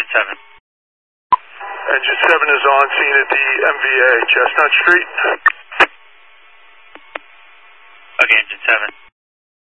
Engine 7. Engine 7 is on scene at the MVA, Chestnut Street. Okay, Engine 7.